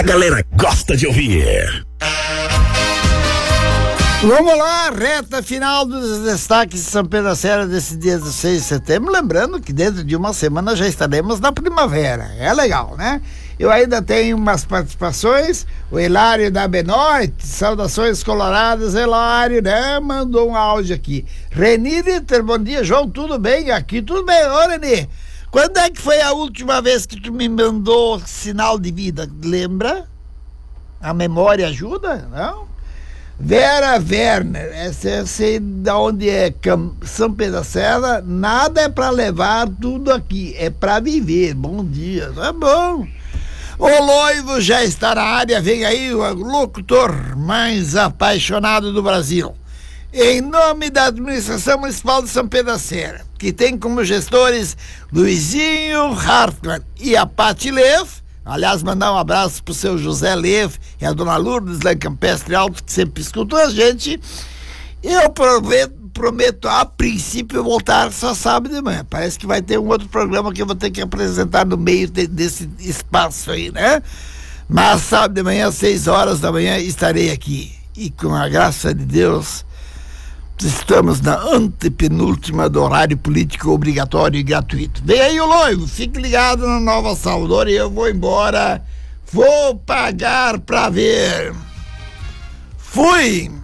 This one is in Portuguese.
A galera gosta de ouvir. Vamos lá, reta final dos destaques de São Pedro da Serra desse dia 16 de setembro. Lembrando que dentro de uma semana já estaremos na primavera. É legal, né? Eu ainda tenho umas participações. O Hilário da Benoite, saudações coloradas, Hilário, né? Mandou um áudio aqui. Reni Ritter, bom dia, João, tudo bem? Aqui tudo bem. Ô, Reni, quando é que foi a última vez que tu me mandou sinal de vida? Lembra? A memória ajuda? Não? Vera Werner, essa eu sei de onde é, São Pedro da Serra, nada é para levar tudo aqui, é para viver. Bom dia, tá bom. O Loivo já está na área, vem aí o locutor mais apaixonado do Brasil. Em nome da Administração Municipal de São Pedro da Serra, que tem como gestores Luizinho Hartmann e a Pati Lev. Aliás, mandar um abraço pro seu José Lev e a dona Lourdes lá em Campestre Alto, que sempre escutou a gente. Eu prometo a princípio voltar só sábado de manhã. Parece que vai ter um outro programa que eu vou ter que apresentar no meio desse espaço aí, né? Mas sábado de manhã, às 6 horas da manhã, estarei aqui. E com a graça de Deus, estamos na antepenúltima do horário político obrigatório e gratuito. Vem aí o Loivo, fique ligado na Nova Salvador e eu vou embora. Vou pagar pra ver. Fui!